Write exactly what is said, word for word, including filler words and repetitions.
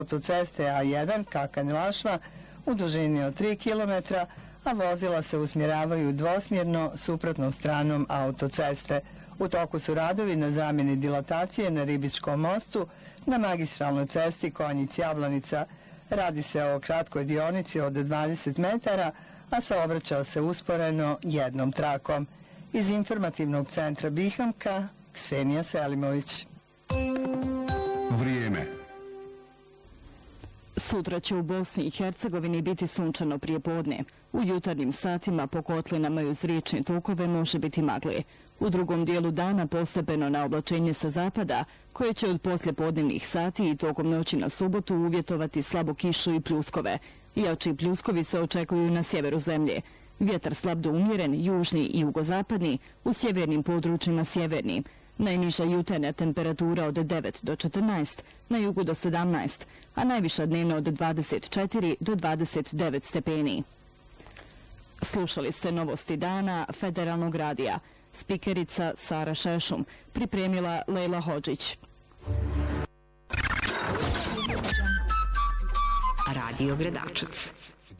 autoceste A jedan Kakanj-Lašva u dužini od tri kilometra, a vozila se usmjeravaju dvosmjerno suprotnom stranom autoceste. U toku su radovi na zamjeni dilatacije na Ribičkom mostu na magistralnoj cesti Konjic-Jablanica. Radi se o kratkoj dionici od dvadeset metara, a saobraća se usporeno jednom trakom. Iz informativnog centra Bihamka, Ksenija Selimović. Vrijeme. Sutra će u Bosni i Hercegovini biti sunčano prije podne. U jutarnjim satima po kotlinama i uz riječne tokove može biti magle. U drugom dijelu dana postepeno na oblačenje sa zapada, koje će od poslijepodnevnih sati i tokom noći na subotu uvjetovati slabo kišu i pljuskove. Jači pljuskovi se očekuju na sjeveru zemlje. Vjetar slab do umjeren, južni i jugozapadni, u sjevernim područjima sjeverni. Najniža jutarnja temperatura od devet do četrnaest, na jugu do sedamnaest, a najviša dnevno od dvadeset četiri do dvadeset devet stepeni. Slušali ste novosti dana Federalnog radija. Spikerica Sara Šešum, pripremila Lejla Hodžić. Radio Gredačac.